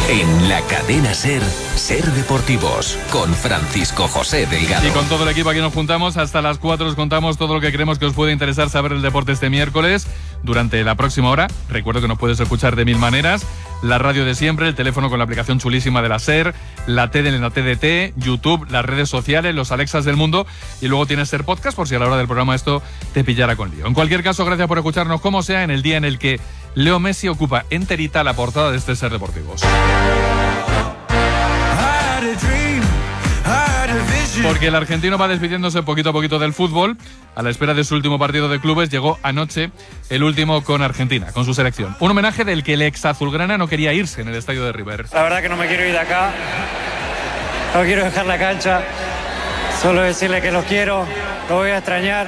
En la cadena SER, Ser Deportivos, con Francisco José Delgado. Y con todo el equipo aquí nos juntamos, hasta las 4 os contamos todo lo que creemos que os puede interesar saber del deporte este miércoles. Durante la próxima hora, recuerdo que nos puedes escuchar de mil maneras, la radio de siempre, el teléfono con la aplicación chulísima de la SER, la TED en la TDT, YouTube, las redes sociales, los Alexas del mundo, y luego tienes SER Podcast por si a la hora del programa esto te pillara con lío. En cualquier caso, gracias por escucharnos como sea en el día en el que Leo Messi ocupa enterita la portada de este SER Deportivos. Porque el argentino va despidiéndose poquito a poquito del fútbol. A la espera de su último partido de clubes, llegó anoche el último con Argentina, con su selección. Un homenaje del que el ex azulgrana no quería irse en el estadio de River. La verdad que no me quiero ir de acá, no quiero dejar la cancha, solo decirle que los quiero, los voy a extrañar.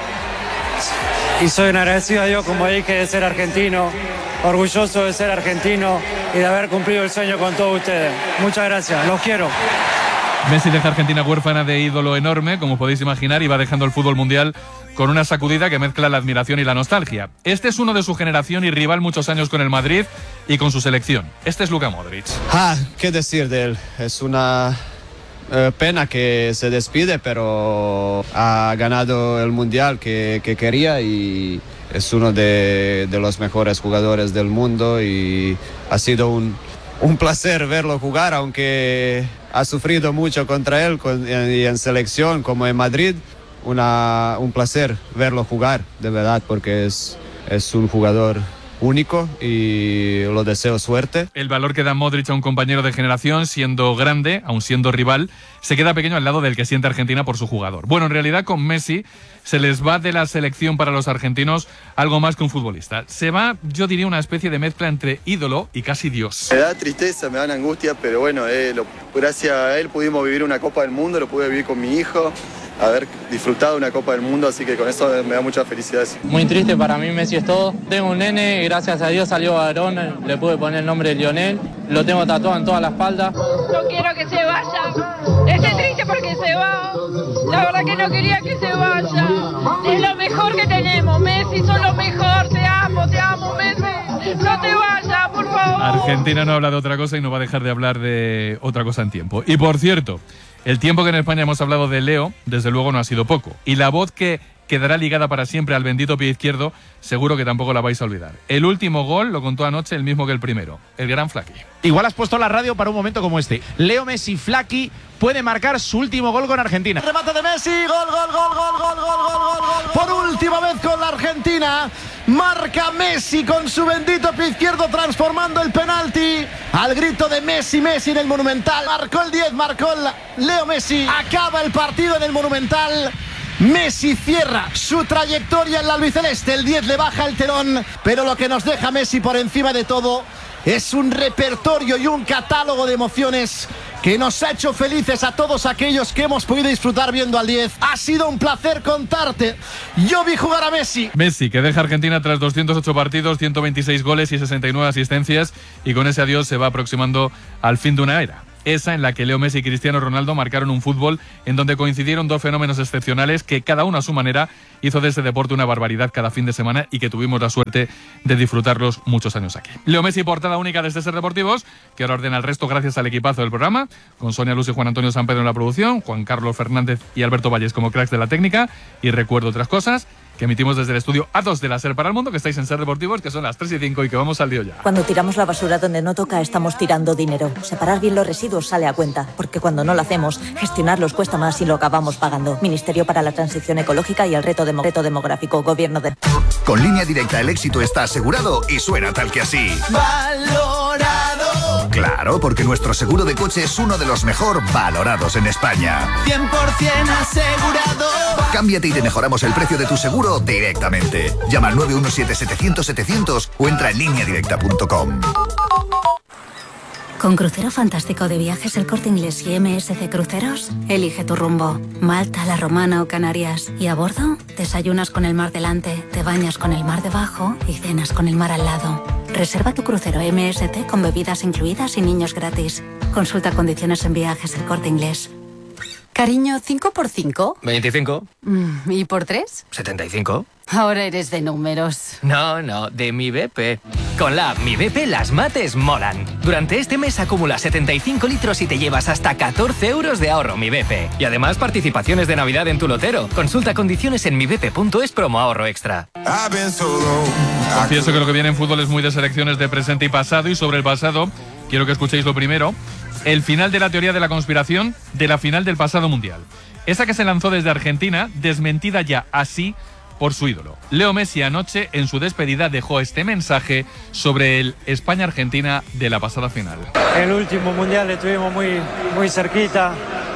Y soy un agradecido a Dios, como dije, de ser argentino, orgulloso de ser argentino y de haber cumplido el sueño con todos ustedes. Muchas gracias, los quiero. Messi deja a Argentina huérfana de ídolo enorme, como podéis imaginar, y va dejando el fútbol mundial con una sacudida que mezcla la admiración y la nostalgia. Este es uno de su generación y rival muchos años con el Madrid y con su selección. Este es Luka Modric. ¿Qué decir de él? Es una pena que se despide, pero ha ganado el mundial que quería y es uno de los mejores jugadores del mundo y ha sido un placer verlo jugar, aunque ha sufrido mucho contra él y en selección como en Madrid. Un placer verlo jugar, de verdad, porque es un jugador único y lo deseo suerte. El valor que da Modric a un compañero de generación, siendo grande, aun siendo rival, se queda pequeño al lado del que siente Argentina por su jugador. Bueno, en realidad con Messi se les va de la selección para los argentinos algo más que un futbolista. Se va, yo diría, una especie de mezcla entre ídolo y casi Dios. Me da tristeza, me da angustia, pero bueno, gracias a él pudimos vivir una Copa del Mundo, lo pude vivir con mi hijo, haber disfrutado una Copa del Mundo, así que con eso me da mucha felicidad. Muy triste, para mí Messi es todo. Tengo un nene, gracias a Dios salió varón, le pude poner el nombre de Lionel, lo tengo tatuado en toda la espalda. No quiero que se vaya, estoy triste porque se va, la verdad que no quería que se vaya, es lo mejor que tenemos, Messi, son lo mejor, te amo Messi, no te vayas, por favor. Argentina no habla de otra cosa y no va a dejar de hablar de otra cosa en tiempo. Y por cierto, el tiempo que en España hemos hablado de Leo, desde luego no ha sido poco. Y la voz que quedará ligada para siempre al bendito pie izquierdo, seguro que tampoco la vais a olvidar. El último gol lo contó anoche el mismo que el primero, el gran Flaqui. Igual has puesto la radio para un momento como este. Leo Messi Flaqui puede marcar su último gol con Argentina. Remate de Messi, gol. Por última vez con la Argentina. Marca Messi con su bendito pie izquierdo, transformando el penalti. Al grito de Messi en el Monumental. Marcó el 10, Leo Messi. Acaba el partido en el Monumental. Messi cierra su trayectoria en la albiceleste. El 10 le baja el telón. Pero lo que nos deja Messi por encima de todo es un repertorio y un catálogo de emociones que nos ha hecho felices a todos aquellos que hemos podido disfrutar viendo al 10. Ha sido un placer contarte. Yo vi jugar a Messi. Messi, que deja a Argentina tras 208 partidos, 126 goles y 69 asistencias, y con ese adiós se va aproximando al fin de una era. Esa en la que Leo Messi y Cristiano Ronaldo marcaron un fútbol en donde coincidieron dos fenómenos excepcionales que cada uno a su manera hizo de este deporte una barbaridad cada fin de semana y que tuvimos la suerte de disfrutarlos muchos años aquí. Leo Messi, portada única de este Ser Deportivos, que ahora ordena el resto gracias al equipazo del programa, con Sonia Luz y Juan Antonio San Pedro en la producción, Juan Carlos Fernández y Alberto Valles como cracks de la técnica, y recuerdo otras cosas que emitimos desde el estudio A2 de la SER para el mundo, que estáis en Ser Deportivos, que son las 3:05 y que vamos al lío ya. Cuando tiramos la basura donde no toca, estamos tirando dinero. Separar bien los residuos sale a cuenta, porque cuando no lo hacemos, gestionarlos cuesta más y lo acabamos pagando. Ministerio para la Transición Ecológica y el Reto Demográfico, Gobierno de... Con Línea Directa el éxito está asegurado y suena tal que así. Valorado. Claro, porque nuestro seguro de coche es uno de los mejor valorados en España. 100% asegurado. Cámbiate y te mejoramos el precio de tu seguro directamente. Llama al 917-700-700 o entra en lineadirecta.com. Con Crucero Fantástico de Viajes El Corte Inglés y MSC Cruceros, elige tu rumbo. Malta, La Romana o Canarias. Y a bordo, desayunas con el mar delante, te bañas con el mar debajo y cenas con el mar al lado. Reserva tu crucero MSC con bebidas incluidas y niños gratis. Consulta condiciones en Viajes El Corte Inglés. Cariño, ¿5 por 5? 25. ¿Y por 3? 75. Ahora eres de números. No, de mi BP. Con la app Mi BP las mates molan. Durante este mes acumula 75 litros y te llevas hasta 14 euros de ahorro Mi BP. Y además participaciones de Navidad en tu lotero. Consulta condiciones en mibp.es promo ahorro extra. Confieso que lo que viene en fútbol es muy de selecciones de presente y pasado, y sobre el pasado quiero que escuchéis lo primero. El final de la teoría de la conspiración de la final del pasado mundial. Esa que se lanzó desde Argentina, desmentida ya así por su ídolo. Leo Messi anoche en su despedida dejó este mensaje sobre el España-Argentina de la pasada final. El último mundial estuvimos muy cerquita,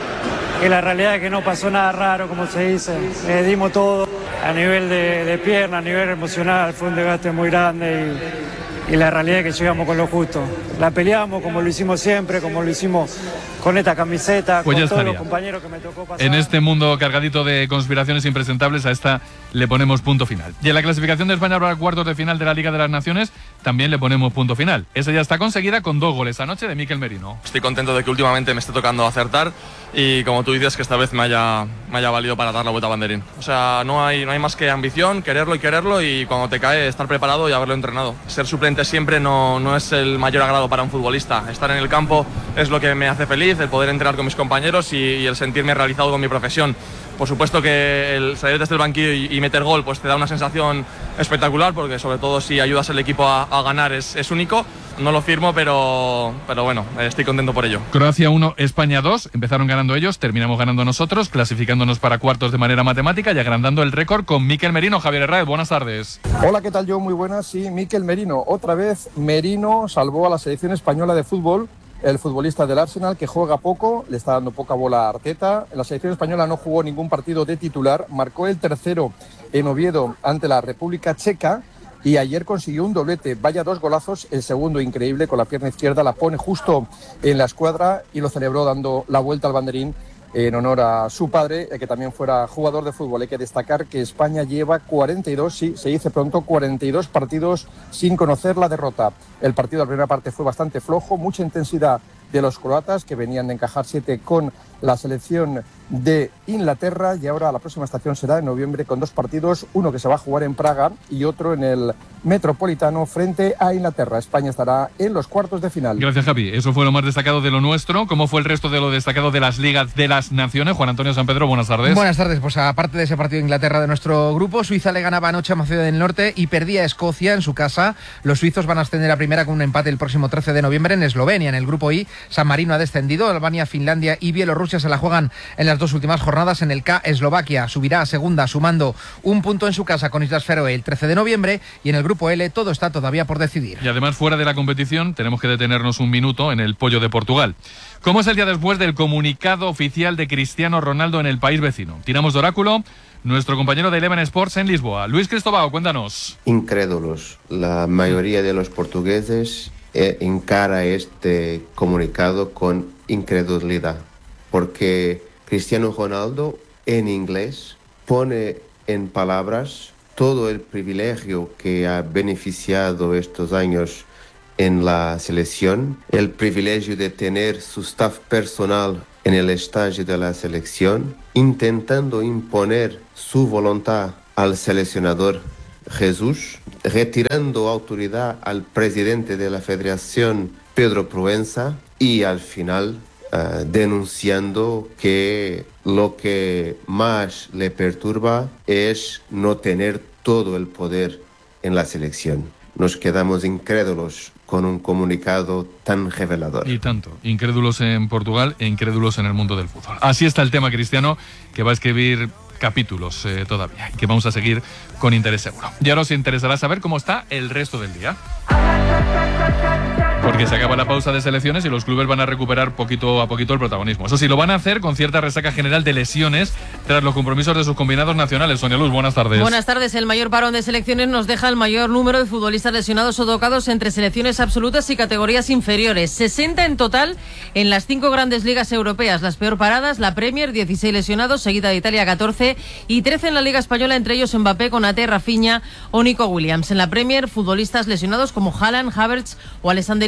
y la realidad es que no pasó nada raro, como se dice. Dimos todo a nivel de pierna, a nivel emocional, fue un desgaste muy grande y la realidad es que llegamos con lo justo. La peleamos como lo hicimos siempre, como lo hicimos con esta camiseta, pues con todos los compañeros que me tocó pasar. En este mundo cargadito de conspiraciones impresentables, a esta le ponemos punto final. Y en la clasificación de España para cuartos de final de la Liga de las Naciones también le ponemos punto final. Esa ya está conseguida con 2 goles anoche de Mikel Merino. Estoy contento de que últimamente me esté tocando acertar y, como tú dices, que esta vez me haya valido para dar la vuelta a banderín. O sea, no hay más que ambición, quererlo y cuando te cae estar preparado y haberlo entrenado. Ser suplente siempre no es el mayor agrado para un futbolista. Estar en el campo es lo que me hace feliz, el poder entrenar con mis compañeros y el sentirme realizado con mi profesión. Por supuesto que el salir desde el banquillo y meter gol pues te da una sensación espectacular, porque sobre todo si ayudas al equipo a ganar es único. No lo firmo, pero bueno, estoy contento por ello. Croacia 1, España 2. Empezaron ganando ellos, terminamos ganando nosotros, clasificándonos para cuartos de manera matemática y agrandando el récord con Mikel Merino. Javier Herrera, buenas tardes. Hola, ¿qué tal? Yo muy buenas. Sí, Mikel Merino. Otra vez Merino salvó a la selección española de fútbol. El futbolista del Arsenal, que juega poco, le está dando poca bola a Arteta. En la selección española no jugó ningún partido de titular, marcó el tercero en Oviedo ante la República Checa y ayer consiguió un doblete. Vaya 2 golazos, el segundo increíble, con la pierna izquierda, la pone justo en la escuadra y lo celebró dando la vuelta al banderín en honor a su padre, que también fuera jugador de fútbol. Hay que destacar que España lleva 42, sí, se dice pronto, 42 partidos sin conocer la derrota. El partido de la primera parte fue bastante flojo, mucha intensidad de los croatas, que venían de encajar 7 con la selección de Inglaterra, y ahora la próxima estación será en noviembre con 2 partidos, uno que se va a jugar en Praga y otro en el Metropolitano frente a Inglaterra. España estará en los cuartos de final. Gracias, Javi. Eso fue lo más destacado de lo nuestro. ¿Cómo fue el resto de lo destacado de las ligas de las naciones? Juan Antonio San Pedro, buenas tardes. Buenas tardes. Pues aparte de ese partido de Inglaterra de nuestro grupo, Suiza le ganaba anoche a Macedonia del Norte y perdía a Escocia en su casa. Los suizos van a ascender a primera con un empate el próximo 13 de noviembre en Eslovenia. En el grupo I, San Marino ha descendido. Albania, Finlandia y Bielorrusia se la juegan en las 2 últimas jornadas. En el K, Eslovaquia subirá a segunda sumando un punto en su casa con Islas Feroe el 13 de noviembre. Y en el grupo L todo está todavía por decidir. Y además, fuera de la competición, tenemos que detenernos un minuto en el pollo de Portugal. ¿Cómo es el día después del comunicado oficial de Cristiano Ronaldo en el país vecino? Tiramos de oráculo. Nuestro compañero de Eleven Sports en Lisboa, Luis Cristóbal, cuéntanos. Incrédulos. La mayoría de los portugueses encara este comunicado con incredulidad, porque Cristiano Ronaldo en inglés pone en palabras todo el privilegio que ha beneficiado estos años en la selección, el privilegio de tener su staff personal en el estadio de la selección, intentando imponer su voluntad al seleccionador Jesús, retirando autoridad al presidente de la federación, Pedro Proença, y al final denunciando que lo que más le perturba es no tener todo el poder en la selección. Nos quedamos incrédulos con un comunicado tan revelador. Y tanto, incrédulos en Portugal e incrédulos en el mundo del fútbol. Así está el tema, Cristiano, que va a escribir capítulos todavía, y que vamos a seguir con interés seguro. Ya nos interesará saber cómo está el resto del día, porque se acaba la pausa de selecciones y los clubes van a recuperar poquito a poquito el protagonismo. Eso sí, lo van a hacer con cierta resaca general de lesiones tras los compromisos de sus combinados nacionales. Sonia Luz, buenas tardes. Buenas tardes. El mayor parón de selecciones nos deja el mayor número de futbolistas lesionados o tocados entre selecciones absolutas y categorías inferiores. 60 en total en las 5 grandes ligas europeas. Las peor paradas, la Premier, 16 lesionados, seguida de Italia, 14, y 13 en la Liga Española, entre ellos Mbappé, Konaté, Rafinha o Nico Williams. En la Premier, futbolistas lesionados como Haaland, Havertz o Alexander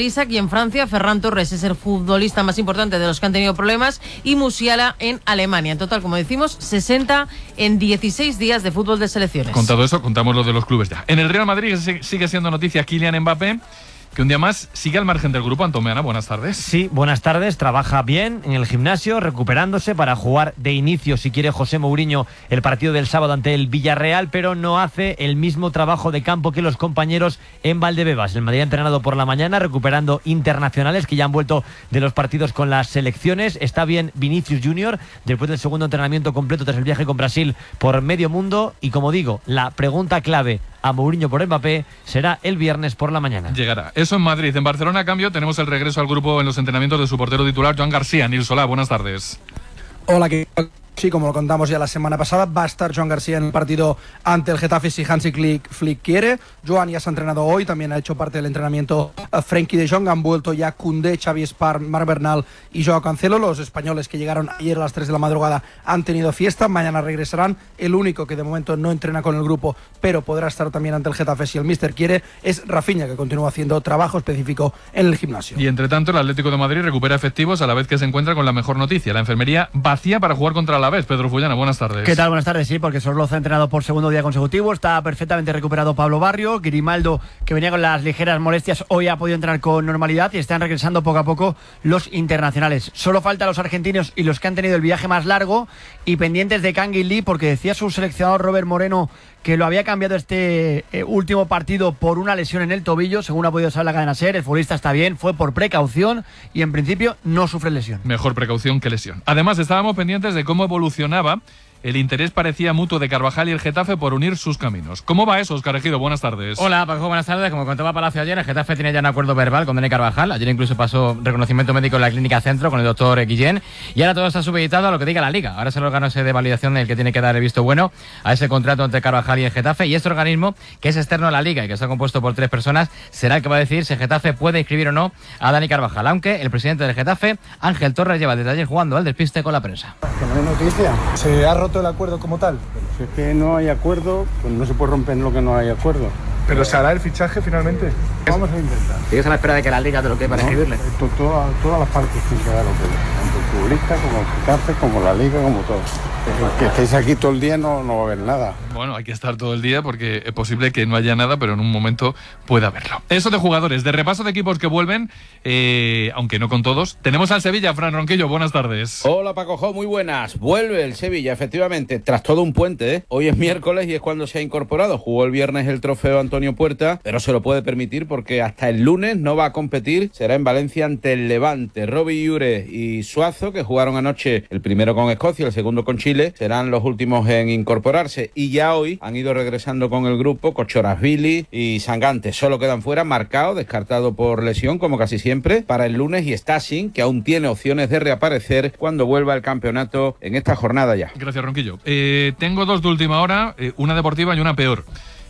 Isaac, y en Francia Ferran Torres es el futbolista más importante de los que han tenido problemas, y Musiala en Alemania. En total, como decimos, 60 en 16 días de fútbol de selecciones. Contado eso, contamos lo de los clubes ya. En el Real Madrid sigue siendo noticia Kylian Mbappé, que un día más sigue al margen del grupo. Antón Meana, buenas tardes. Sí, buenas tardes. Trabaja bien en el gimnasio, recuperándose para jugar de inicio, si quiere José Mourinho, el partido del sábado ante el Villarreal, pero no hace el mismo trabajo de campo que los compañeros en Valdebebas. El Madrid ha entrenado por la mañana, recuperando internacionales que ya han vuelto de los partidos con las selecciones. Está bien Vinicius Junior, después del segundo entrenamiento completo tras el viaje con Brasil por medio mundo. Y como digo, la pregunta clave a Mourinho por Mbappé será el viernes por la mañana. Llegará. Eso en Madrid. En Barcelona, a cambio, tenemos el regreso al grupo en los entrenamientos de su portero titular, Joan García. Nil Solá, buenas tardes. Hola, ¿qué tal? Sí, como lo contamos ya la semana pasada, va a estar Joan García en el partido ante el Getafe si Hansi Flick quiere. Joan ya se ha entrenado hoy, también ha hecho parte del entrenamiento Frenkie de Jong. Han vuelto ya Koundé, Xavi Espar, Marc Bernal y Joao Cancelo. Los españoles que llegaron ayer a las 3 de la madrugada han tenido fiesta, mañana regresarán. El único que de momento no entrena con el grupo, pero podrá estar también ante el Getafe si el míster quiere, es Rafinha, que continúa haciendo trabajo específico en el gimnasio. Y entre tanto, el Atlético de Madrid recupera efectivos a la vez que se encuentra con la mejor noticia: la enfermería vacía para jugar contra la Alavés. Pedro Fullana, buenas tardes. ¿Qué tal? Buenas tardes, sí, porque Sorloza ha entrenado por segundo día consecutivo, está perfectamente recuperado Pablo Barrio, Grimaldo, que venía con las ligeras molestias, hoy ha podido entrar con normalidad y están regresando poco a poco los internacionales. Solo faltan los argentinos y los que han tenido el viaje más largo, y pendientes de Kang In Lee, porque decía su seleccionador Robert Moreno que lo había cambiado este último partido por una lesión en el tobillo, según ha podido saber la cadena SER. El futbolista está bien, fue por precaución y en principio no sufre lesión. Mejor precaución que lesión. Además, estábamos pendientes de cómo evolucionaba el interés, parecía mutuo, de Carvajal y el Getafe por unir sus caminos. ¿Cómo va eso, Óscar Ejido? Buenas tardes. Hola, Paco, buenas tardes. Como contaba Palacio ayer, el Getafe tiene ya un acuerdo verbal con Dani Carvajal. Ayer incluso pasó reconocimiento médico en la Clínica Centro con el doctor Guillén. Y ahora todo está supeditado a lo que diga la Liga. Ahora es el órgano ese de validación el que tiene que dar el visto bueno a ese contrato entre Carvajal y el Getafe. Y este organismo, que es externo a la Liga y que está compuesto por 3 personas, será el que va a decidir si el Getafe puede inscribir o no a Dani Carvajal. Aunque el presidente del Getafe, Ángel Torres, lleva desde ayer jugando al despiste con la prensa. Que no hay noticia. ¿Se ha roto el acuerdo como tal? Pero si es que no hay acuerdo, pues no se puede romper lo que no hay acuerdo. ¿Pero se hará el fichaje finalmente? Vamos a intentar. ¿Sigues a la espera de que la Liga te lo quede para escribirle? Todas las partes tienen que dar lo que tanto el futbolista como el Getafe, como la Liga, como todo. Que estéis aquí todo el día no va a haber nada. Bueno, hay que estar todo el día porque es posible que no haya nada, pero en un momento puede haberlo. Eso de jugadores, de repaso de equipos que vuelven, aunque no con todos. Tenemos al Sevilla, Fran Ronquillo, buenas tardes. Hola Paco Jo, muy buenas. Vuelve el Sevilla, efectivamente, tras todo un puente, ¿eh? Hoy es miércoles y es cuando se ha incorporado. Jugó el viernes el trofeo Antonio Puerta, pero se lo puede permitir porque hasta el lunes no va a competir. Será en Valencia ante el Levante. Robbie Iure y Suazo, que jugaron anoche, el primero con Escocia, el segundo con Chile, serán los últimos en incorporarse. Y ya hoy han ido regresando con el grupo Kochorashvili y Sangante. Solo quedan fuera Marcao, descartado por lesión, como casi siempre, para el lunes, y Stassin, que aún tiene opciones de reaparecer cuando vuelva al campeonato en esta jornada ya. Gracias, Ronquillo. Tengo dos de última hora, una deportiva y una peor.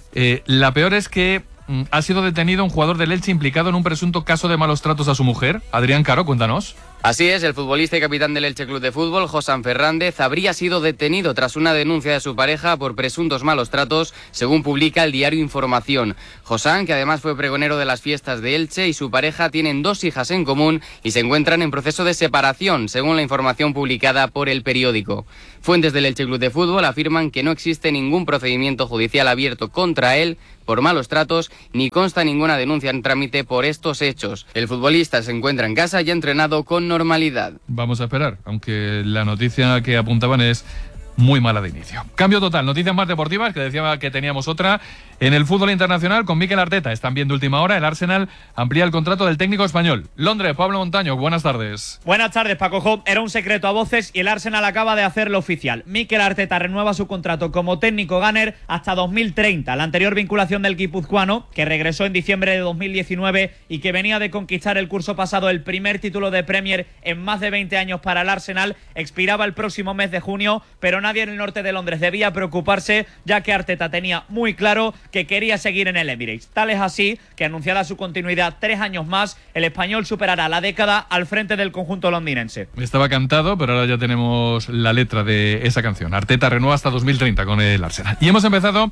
La peor es que ha sido detenido un jugador del Elche implicado en un presunto caso de malos tratos a su mujer. Adrián Caro, cuéntanos. Así es, el futbolista y capitán del Elche Club de Fútbol, Josán Fernández, habría sido detenido tras una denuncia de su pareja por presuntos malos tratos, según publica el diario Información. Josán, que además fue pregonero de las fiestas de Elche, y su pareja tienen 2 hijas en común y se encuentran en proceso de separación, según la información publicada por El Periódico. Fuentes del Elche Club de Fútbol afirman que no existe ningún procedimiento judicial abierto contra él por malos tratos, ni consta ninguna denuncia en trámite por estos hechos. El futbolista se encuentra en casa y ha entrenado con normalidad. Vamos a esperar, aunque la noticia que apuntaban es muy mala de inicio. Cambio total, noticias más deportivas, que decía que teníamos otra. En el fútbol internacional, con Mikel Arteta, están viendo última hora, el Arsenal amplía el contrato del técnico español. Londres, Pablo Montaño, buenas tardes. Buenas tardes, Paco Jo. Era un secreto a voces y el Arsenal acaba de hacerlo oficial. Mikel Arteta renueva su contrato como técnico gunner hasta 2030. La anterior vinculación del guipuzcoano, que regresó en diciembre de 2019 y que venía de conquistar el curso pasado el primer título de Premier en más de 20 años para el Arsenal, expiraba el próximo mes de junio, pero nadie en el norte de Londres debía preocuparse, ya que Arteta tenía muy claro que quería seguir en el Emirates. Tal es así que, anunciada su continuidad 3 años más, el español superará la década al frente del conjunto londinense. Estaba cantado, pero ahora ya tenemos la letra de esa canción. Arteta renueva hasta 2030 con el Arsenal. Y hemos empezado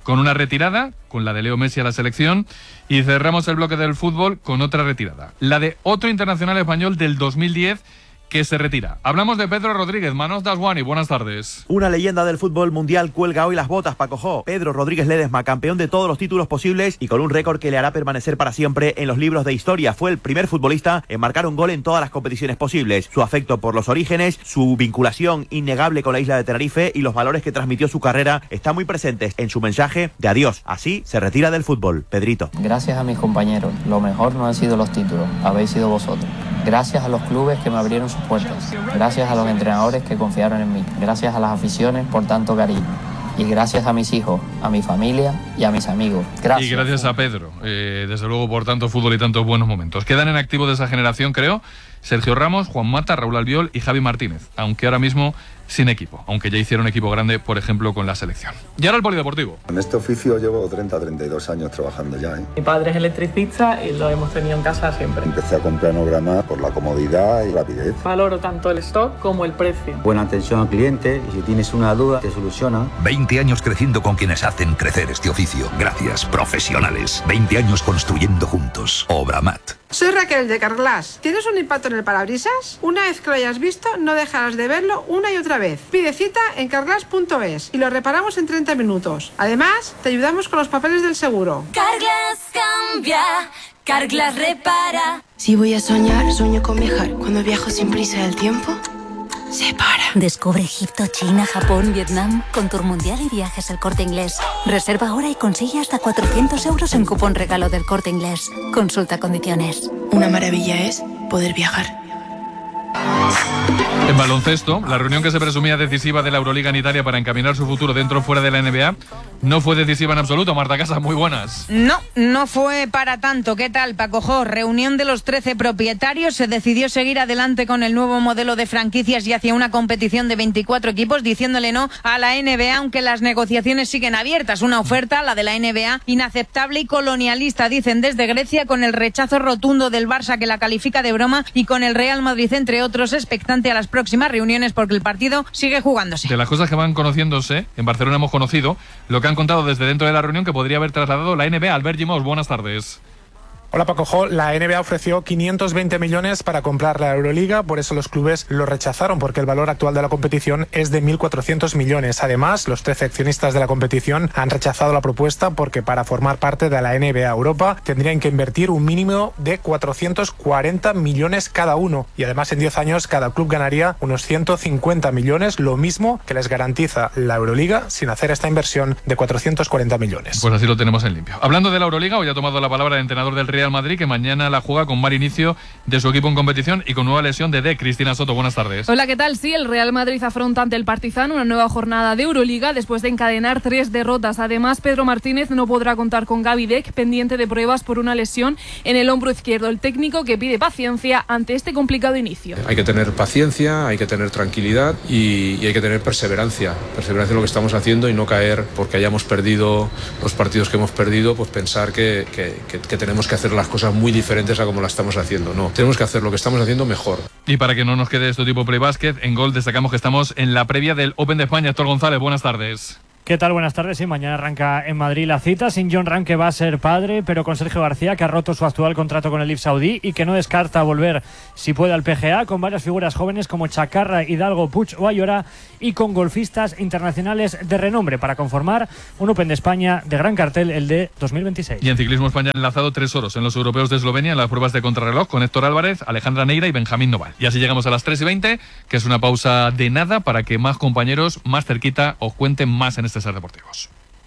con una retirada, con la de Leo Messi a la selección, y cerramos el bloque del fútbol con otra retirada, la de otro internacional español del 2010 que se retira. Hablamos de Pedro Rodríguez. Manos Daswani, buenas tardes. Una leyenda del fútbol mundial cuelga hoy las botas, Paco Jo. Pedro Rodríguez Ledesma, campeón de todos los títulos posibles y con un récord que le hará permanecer para siempre en los libros de historia. Fue el primer futbolista en marcar un gol en todas las competiciones posibles. Su afecto por los orígenes, su vinculación innegable con la isla de Tenerife y los valores que transmitió su carrera están muy presentes en su mensaje de adiós. Así se retira del fútbol. Pedrito. Gracias a mis compañeros. Lo mejor no han sido los títulos, habéis sido vosotros. Gracias a los clubes que me abrieron sus puertas. Gracias a los entrenadores que confiaron en mí. Gracias a las aficiones por tanto cariño. Y gracias a mis hijos, a mi familia y a mis amigos. Gracias. Y gracias a Pedro, desde luego por tanto fútbol y tantos buenos momentos. Quedan en activo de esa generación, creo, Sergio Ramos, Juan Mata, Raúl Albiol y Javi Martínez, aunque ahora mismo sin equipo, aunque ya hicieron equipo grande, por ejemplo, con la selección. Y ahora el polideportivo. En este oficio llevo 32 años trabajando ya. Mi padre es electricista y lo hemos tenido en casa siempre. Empecé a comprar Nograma por la comodidad y rapidez. Valoro tanto el stock como el precio. Buena atención al cliente y si tienes una duda te soluciona. 20 años creciendo con quienes hacen crecer este oficio. Gracias, profesionales. 20 años construyendo juntos. Obramat. Soy Raquel de Carglass. ¿Tienes un impacto en el parabrisas? Una vez que lo hayas visto, no dejarás de verlo una y otra vez. Pide cita en carglass.es y lo reparamos en 30 minutos. Además, te ayudamos con los papeles del seguro. Carglass cambia, Carglass repara. Si voy a soñar, sueño con viajar. Cuando viajo sin prisa del tiempo, se para. Descubre Egipto, China, Japón, Vietnam con Tour Mundial y Viajes El Corte Inglés. Reserva ahora y consigue hasta 400 euros en cupón regalo del Corte Inglés. Consulta condiciones. Una maravilla es poder viajar. En baloncesto, la reunión que se presumía decisiva de la Euroliga en Italia para encaminar su futuro dentro o fuera de la NBA no fue decisiva en absoluto. Marta Casas, muy buenas. No fue para tanto. ¿Qué tal, Paco Jo? Reunión de los 13 propietarios. Se decidió seguir adelante con el nuevo modelo de franquicias y hacia una competición de 24 equipos, diciéndole no a la NBA, aunque las negociaciones siguen abiertas. Una oferta, la de la NBA, inaceptable y colonialista, dicen desde Grecia, con el rechazo rotundo del Barça, que la califica de broma, y con el Real Madrid, entre otros, expectante a las próximas reuniones porque el partido sigue jugándose. De las cosas que van conociéndose, en Barcelona hemos conocido lo que han contado desde dentro de la reunión que podría haber trasladado la NBA. Albert Gimós, buenas tardes. Hola Paco Jo, la NBA ofreció 520 millones para comprar la Euroliga, por eso los clubes lo rechazaron, porque el valor actual de la competición es de 1.400 millones. Además, los 13 accionistas de la competición han rechazado la propuesta porque para formar parte de la NBA Europa tendrían que invertir un mínimo de 440 millones cada uno, y además en 10 años cada club ganaría unos 150 millones, lo mismo que les garantiza la Euroliga sin hacer esta inversión de 440 millones. Pues así lo tenemos en limpio. Hablando de la Euroliga, hoy ha tomado la palabra el entrenador del Real Madrid, que mañana la juega con mal inicio de su equipo en competición y con nueva lesión de Cristina Soto. Buenas tardes. Hola, ¿qué tal? Sí, el Real Madrid afronta ante el Partizan una nueva jornada de Euroliga después de encadenar 3 derrotas. Además, Pedro Martínez no podrá contar con Gaby Deck, pendiente de pruebas por una lesión en el hombro izquierdo. El técnico que pide paciencia ante este complicado inicio. Hay que tener paciencia, hay que tener tranquilidad y hay que tener perseverancia. Perseverancia en lo que estamos haciendo y no caer porque hayamos perdido los partidos que hemos perdido, pues pensar que tenemos que hacer las cosas muy diferentes a como las estamos haciendo. No, tenemos que hacer lo que estamos haciendo mejor. Y para que no nos quede esto tipo Play Basket, en Gol destacamos que estamos en la previa del Open de España. Héctor González, buenas tardes. ¿Qué tal? Buenas tardes. Sí, mañana arranca en Madrid la cita, sin John Ram, que va a ser padre, pero con Sergio García, que ha roto su actual contrato con el IF Saudí y que no descarta volver, si puede, al PGA, con varias figuras jóvenes como Chacarra, Hidalgo, Puig o Ayora, y con golfistas internacionales de renombre para conformar un Open de España de gran cartel, el de 2026. Y en ciclismo España ha enlazado 3 oros en los europeos de Eslovenia en las pruebas de contrarreloj con Héctor Álvarez, Alejandra Neira y Benjamín Noval. Y así llegamos a las 3:20, que es una pausa de nada para que más compañeros más cerquita os cuenten más en este Ser Deportivos.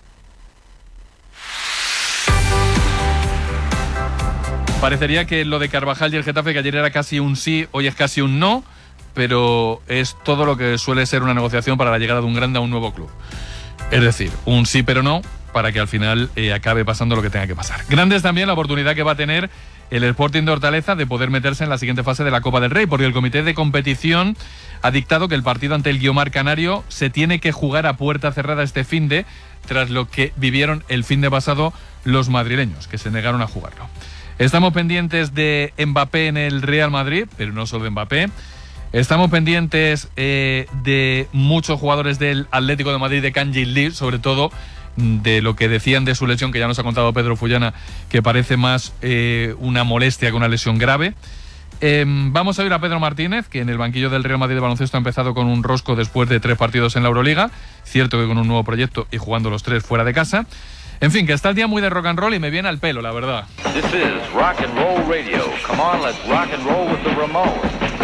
Parecería que lo de Carvajal y el Getafe, que ayer era casi un sí, hoy es casi un no, pero es todo lo que suele ser una negociación para la llegada de un grande a un nuevo club. Es decir, un sí pero no, para que al final acabe pasando lo que tenga que pasar. Grande es también la oportunidad que va a tener el Sporting de Hortaleza de poder meterse en la siguiente fase de la Copa del Rey, porque el comité de competición ha dictado que el partido ante el Guiomar Canario se tiene que jugar a puerta cerrada este finde, tras lo que vivieron el finde pasado los madrileños, que se negaron a jugarlo. Estamos pendientes de Mbappé en el Real Madrid, pero no solo de Mbappé. Estamos pendientes de muchos jugadores del Atlético de Madrid, de Kangin Lee, sobre todo, de lo que decían de su lesión, que ya nos ha contado Pedro Fullana, que parece más una molestia que una lesión grave. Vamos a oír a Pedro Martínez, que en el banquillo del Real Madrid de baloncesto ha empezado con un rosco después de 3 partidos en la Euroliga, cierto que con un nuevo proyecto y jugando los 3 fuera de casa. En fin, que está el día muy de rock and roll y me viene al pelo, la verdad. This is Rock and Roll Radio. Come on, let's rock and roll with the Ramones.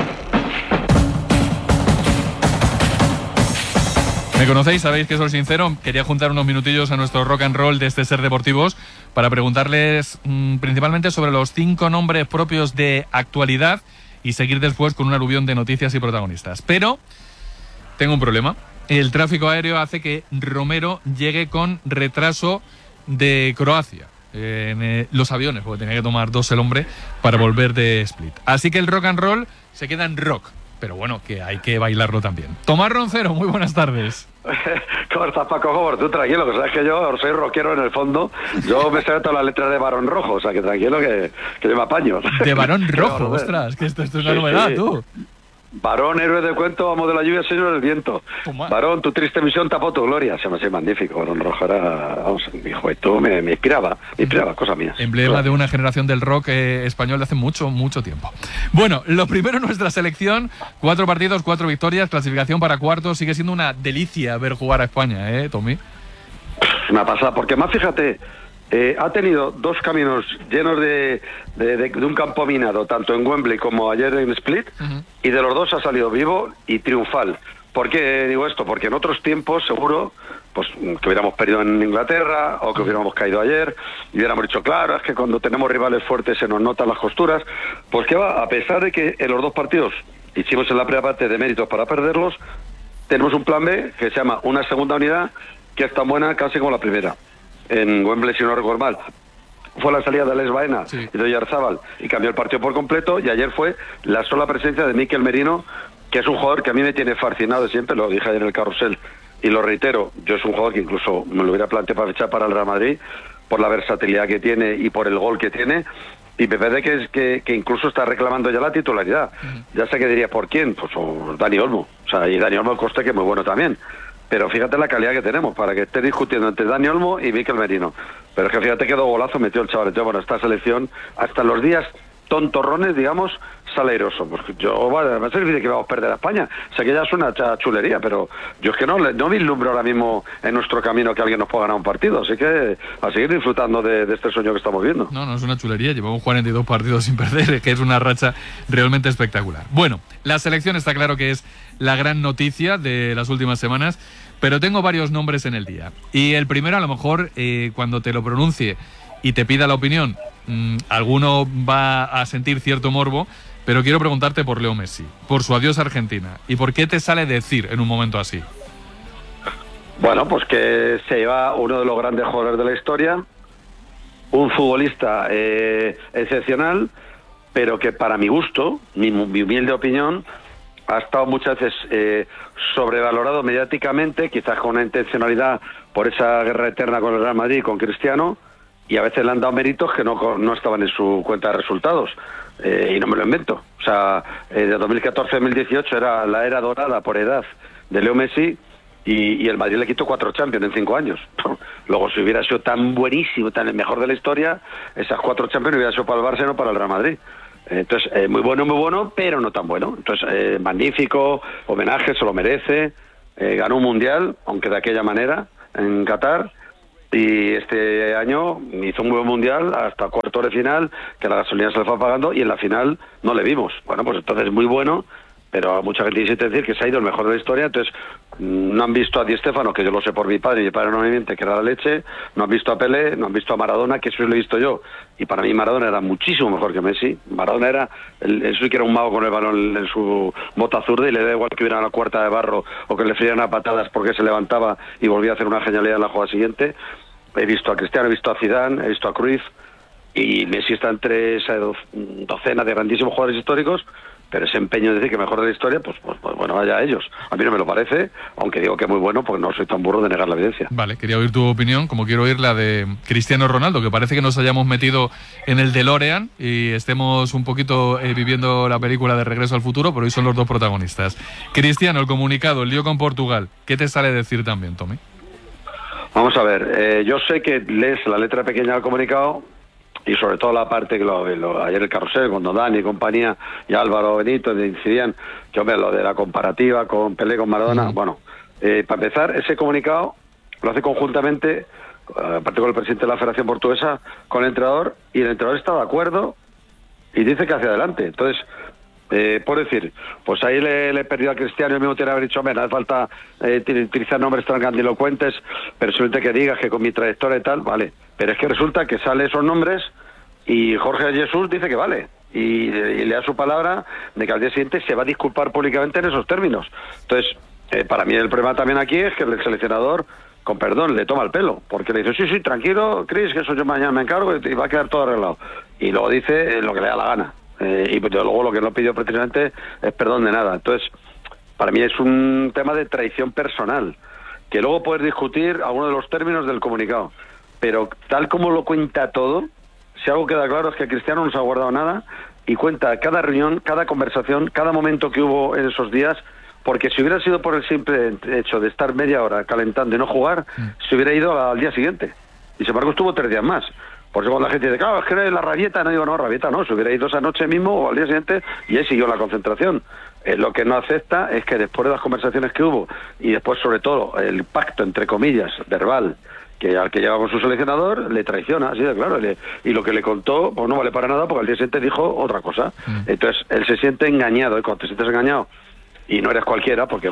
Me conocéis, sabéis que soy sincero. Quería juntar unos minutillos a nuestro rock and roll de este Ser Deportivos para preguntarles principalmente sobre los 5 nombres propios de actualidad y seguir después con un aluvión de noticias y protagonistas. Pero tengo un problema. El tráfico aéreo hace que Romero llegue con retraso de Croacia en los aviones, porque tenía que tomar 2 el hombre para volver de Split. Así que el rock and roll se queda en rock, pero bueno, que hay que bailarlo también. Tomás Roncero, muy buenas tardes. ¿Cómo estás, Paco Gómez? Tú tranquilo, que sabes que yo soy rockero en el fondo. Yo me sé todas las letras de Barón Rojo, o sea que tranquilo que yo me apaño. De Barón Rojo, ostras, que esto es una novedad, sí. Tú. Varón, héroe del cuento, amo de la lluvia, señor del viento. Varón, tu triste misión tapó tu gloria. Se me hace magnífico. Varón Rojo era, vamos, mi juventud me inspiraba, cosas mías. Emblema claro. De una generación del rock español de hace mucho tiempo. Bueno, lo primero, nuestra selección, 4 partidos, 4 victorias, clasificación para cuartos. Sigue siendo una delicia ver jugar a España, Tommy. Una pasada, porque más fíjate, ha tenido 2 caminos llenos de un campo minado, tanto en Wembley como ayer en Split, y de los 2 ha salido vivo y triunfal. ¿Por qué digo esto? Porque en otros tiempos, seguro, pues que hubiéramos perdido en Inglaterra o que hubiéramos caído ayer y hubiéramos dicho, claro, es que cuando tenemos rivales fuertes se nos notan las costuras. Pues que va, a pesar de que en los 2 partidos hicimos en la primera parte de méritos para perderlos, tenemos un plan B que se llama una segunda unidad que es tan buena casi como la primera. En Wembley, si no recuerdo mal, fue la salida de Alex Baena y de Oyarzábal y cambió el partido por completo, y ayer fue la sola presencia de Mikel Merino, que es un jugador que a mí me tiene fascinado siempre, lo dije ayer en el carrusel y lo reitero, yo es un jugador que incluso me lo hubiera planteado para fichar para el Real Madrid por la versatilidad que tiene y por el gol que tiene, y me parece que incluso está reclamando ya la titularidad. Ya sé que diría, ¿por quién? Pues Dani Olmo, o sea, y Dani Olmo el coste que es muy bueno también. Pero fíjate la calidad que tenemos para que esté discutiendo entre Dani Olmo y Mikel Merino. Pero es que fíjate que 2 golazos metió el chaval. Entonces, bueno, esta selección, hasta los días tontorrones, digamos, sale airoso. Porque va a ser difícil que vamos a perder a España. Sé que ya es una chulería, pero yo es que no vislumbro ahora mismo en nuestro camino que alguien nos pueda ganar un partido. Así que a seguir disfrutando de este sueño que estamos viendo. No es una chulería. Llevamos 42 partidos sin perder, que es una racha realmente espectacular. Bueno, la selección está claro que es la gran noticia de las últimas semanas, pero tengo varios nombres en el día. Y el primero, a lo mejor, cuando te lo pronuncie y te pida la opinión, alguno va a sentir cierto morbo, pero quiero preguntarte por Leo Messi, por su adiós a Argentina, y por qué te sale decir en un momento así. Bueno, pues que se lleva uno de los grandes jugadores de la historia, un futbolista excepcional, pero que para mi gusto, mi humilde opinión, ha estado muchas veces sobrevalorado mediáticamente, quizás con una intencionalidad por esa guerra eterna con el Real Madrid y con Cristiano, y a veces le han dado méritos que no estaban en su cuenta de resultados, y no me lo invento. O sea, de 2014-2018 era la era dorada por edad de Leo Messi, y el Madrid le quitó 4 Champions en 5 años. Luego, si hubiera sido tan buenísimo, tan el mejor de la historia, esas 4 Champions hubieran sido para el Barça y no para el Real Madrid. Entonces, muy bueno, pero no tan bueno. Entonces, magnífico, homenaje, se lo merece. Ganó un mundial, aunque de aquella manera, en Qatar. Y este año hizo un buen mundial hasta cuartos de final, que la gasolina se le fue apagando, y en la final no le vimos. Bueno, pues entonces muy bueno, pero mucha gente insiste en decir que se ha ido el mejor de la historia. Entonces no han visto a Di Stéfano, que yo lo sé por mi padre, y mi padre no me miente, que era la leche. No han visto a Pelé, no han visto a Maradona, que eso lo he visto yo, y para mí Maradona era muchísimo mejor que Messi. Maradona era eso, que era un mago con el balón en su bota zurda, y le da igual que hubiera una cuarta de barro o que le frieran a patadas, porque se levantaba y volvía a hacer una genialidad en la jugada siguiente. He visto a Cristiano, he visto a Zidane, he visto a Cruyff, y Messi está entre esa docena de grandísimos jugadores históricos, pero ese empeño de decir que mejor de la historia, pues bueno, vaya a ellos. A mí no me lo parece, aunque digo que es muy bueno, porque no soy tan burro de negar la evidencia. Vale, quería oír tu opinión, como quiero oír la de Cristiano Ronaldo, que parece que nos hayamos metido en el DeLorean y estemos un poquito viviendo la película de Regreso al Futuro, pero hoy son los 2 protagonistas. Cristiano, el comunicado, el lío con Portugal, ¿qué te sale decir también, Tommy? Vamos a ver, yo sé que lees la letra pequeña del comunicado y sobre todo la parte que ayer el carrusel, cuando Dani y compañía y Álvaro Benito incidían, que hombre, lo de la comparativa con Pelé, con Maradona, bueno, para empezar, ese comunicado lo hace conjuntamente, aparte con el presidente de la Federación Portuguesa, con el entrenador, y el entrenador está de acuerdo y dice que hacia adelante. Entonces, por decir, pues ahí le he perdido a Cristiano, el mismo tiene que haber dicho, hombre, no hace falta utilizar nombres tan grandilocuentes, pero simplemente que digas que con mi trayectoria y tal, vale. Pero es que resulta que sale esos nombres y Jorge Jesús dice que vale. Y le da su palabra de que al día siguiente se va a disculpar públicamente en esos términos. Entonces, para mí el problema también aquí es que el seleccionador, con perdón, le toma el pelo, porque le dice, sí, tranquilo, Cris, que eso yo mañana me encargo y va a quedar todo arreglado. Y luego dice lo que le da la gana. Y luego lo que no pidió precisamente es perdón de nada. Entonces, para mí es un tema de traición personal, que luego puedes discutir algunos de los términos del comunicado, pero tal como lo cuenta todo, si algo queda claro es que Cristiano no se ha guardado nada y cuenta cada reunión, cada conversación, cada momento que hubo en esos días, porque si hubiera sido por el simple hecho de estar media hora calentando y no jugar, se hubiera ido al día siguiente. Y sin embargo estuvo 3 días más. Por eso cuando la gente dice, claro, es que la rabieta, no digo, no, rabieta no, se hubiera ido esa noche mismo o al día siguiente y ahí siguió la concentración. Lo que no acepta es que después de las conversaciones que hubo y después sobre todo el pacto, entre comillas, verbal, que al que lleva con su seleccionador, le traiciona, así de claro, y lo que le contó, pues no vale para nada porque al día siguiente dijo otra cosa. Entonces, él se siente engañado, y cuando te sientes engañado y no eres cualquiera, porque